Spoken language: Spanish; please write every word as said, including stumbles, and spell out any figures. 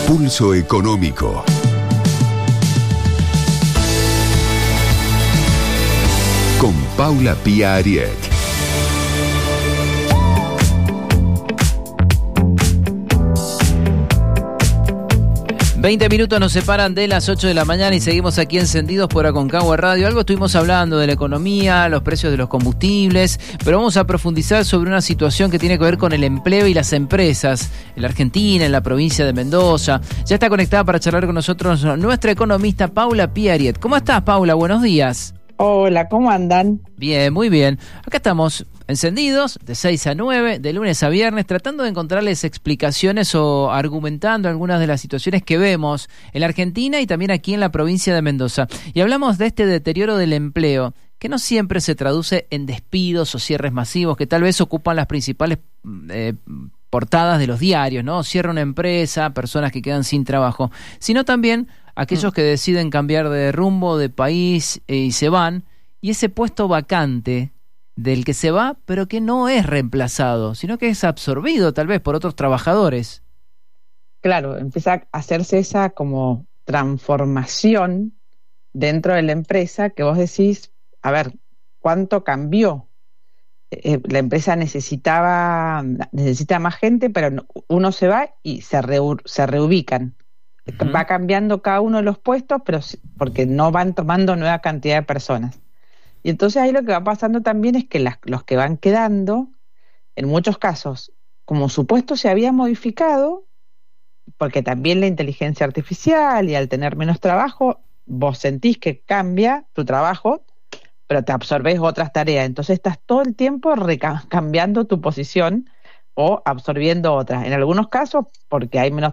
Pulso Económico. Con Paula Pia Ariet. veinte minutos nos separan de las ocho de la mañana y seguimos aquí encendidos por Aconcagua Radio. Algo estuvimos hablando de la economía, los precios de los combustibles, pero vamos a profundizar sobre una situación que tiene que ver con el empleo y las empresas en la Argentina, en la provincia de Mendoza. Ya está conectada para charlar con nosotros nuestra economista Paula Pia Ariet. ¿Cómo estás, Paula? Buenos días. Hola, ¿cómo andan? Bien, muy bien. Acá estamos encendidos de seis a nueve, de lunes a viernes, tratando de encontrarles explicaciones o argumentando algunas de las situaciones que vemos en la Argentina y también aquí en la provincia de Mendoza. Y hablamos de este deterioro del empleo, que no siempre se traduce en despidos o cierres masivos, que tal vez ocupan las principales eh, portadas de los diarios, ¿no? Cierra una empresa, personas que quedan sin trabajo, sino también aquellos que deciden cambiar de rumbo, de país eh, y se van, y ese puesto vacante del que se va, pero que no es reemplazado, sino que es absorbido tal vez por otros trabajadores. Claro, empieza a hacerse esa como transformación dentro de la empresa que vos decís, a ver, ¿cuánto cambió? Eh, la empresa necesitaba, necesita más gente, pero uno se va y se, re, se reubican. Uh-huh. Va cambiando cada uno de los puestos, pero porque no van tomando nueva cantidad de personas. Y entonces ahí lo que va pasando también es que las, los que van quedando, en muchos casos, como su puesto se había modificado, porque también la inteligencia artificial y al tener menos trabajo, vos sentís que cambia tu trabajo, pero te absorbés otras tareas. Entonces estás todo el tiempo reca- cambiando tu posición o absorbiendo otras. En algunos casos, porque hay menos